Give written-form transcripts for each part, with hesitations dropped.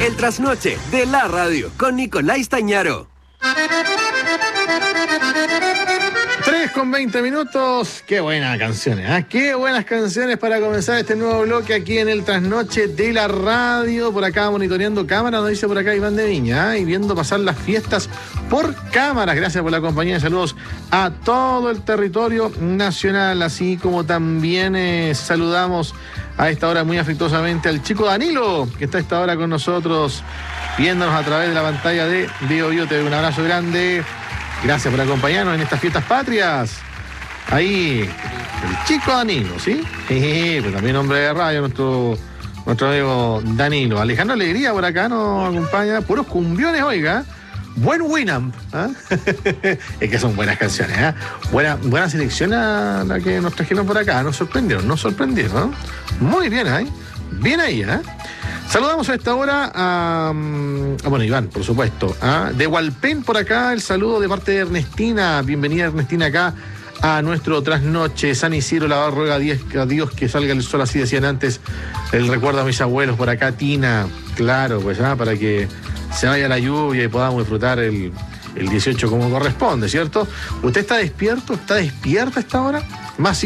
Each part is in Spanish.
El trasnoche de la radio con Nicolás Stañaro. 3:20. Qué buenas canciones, ¿eh? Qué buenas canciones para comenzar este nuevo bloque aquí en el trasnoche de la radio. Por acá monitoreando cámaras, nos dice por acá Iván de Viña, ¿eh? Y viendo pasar las fiestas por cámaras. Gracias por la compañía y saludos a todo el territorio nacional, así como también saludamos a esta hora muy afectuosamente al chico Danilo, que está a esta hora con nosotros, viéndonos a través de la pantalla de Bio TV. Un abrazo grande. Gracias por acompañarnos en estas fiestas patrias. Ahí, el chico Danilo, ¿sí? Pues también hombre de radio, nuestro amigo Danilo. Alejandro Alegría por acá nos acompaña. Puros cumbiones, oiga. Buen Winamp, ¿eh? Es que son buenas canciones, ¿eh? Buena selección a la que nos trajeron por acá. Nos sorprendieron, ¿no? Muy bien, ¿eh? Bien ahí, ¿eh? Saludamos a esta hora a Iván, por supuesto. De Hualpén por acá, el saludo de parte de Ernestina. Bienvenida, Ernestina, acá a nuestro trasnoche. San Isidro la ruega a Dios que salga el sol, así decían antes. El recuerdo a mis abuelos por acá, Tina. Claro, pues para que se vaya la lluvia y podamos disfrutar el 18 como corresponde, ¿cierto? ¿Usted está despierto? ¿Está despierta a esta hora? Más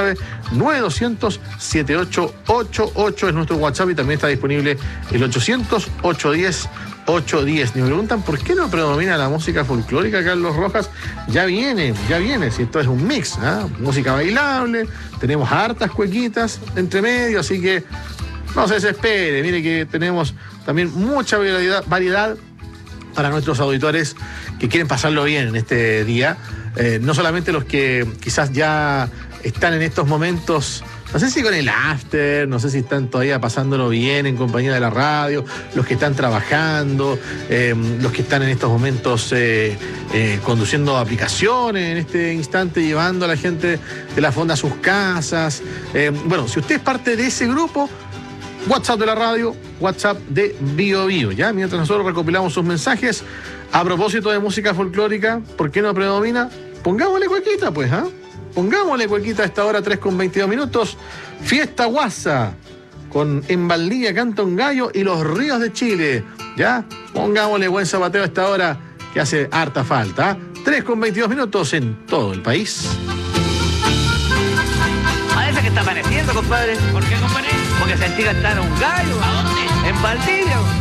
569-900-7888 es nuestro WhatsApp y también está disponible el 800-810-810. Me preguntan por qué no predomina la música folclórica, Carlos Rojas. Ya viene, si esto es un mix, música bailable, tenemos hartas cuequitas entre medio, así que no se desespere. Mire que tenemos también mucha variedad para nuestros auditores que quieren pasarlo bien en este día. No solamente los que quizás ya están en estos momentos, no sé si con el after, no sé si están todavía pasándolo bien en compañía de la radio, los que están trabajando, los que están en estos momentos conduciendo aplicaciones en este instante, llevando a la gente de la fonda a sus casas. Bueno, si usted es parte de ese grupo, WhatsApp de la radio, WhatsApp de Bio, ¿ya? Mientras nosotros recopilamos sus mensajes. A propósito de música folclórica, ¿por qué no predomina? Pongámosle cuequita, pues, Pongámosle cuequita a esta hora, 3:22. Fiesta Guasa, con En Valdivia canta un gallo y Los Ríos de Chile, ¿ya? Pongámosle buen zapateo a esta hora, que hace harta falta, 3:22 en todo el país. Parece que está amaneciendo, compadre. ¿Por qué, compadre? Porque sentí cantar un gallo. ¿A dónde? En Valdivia.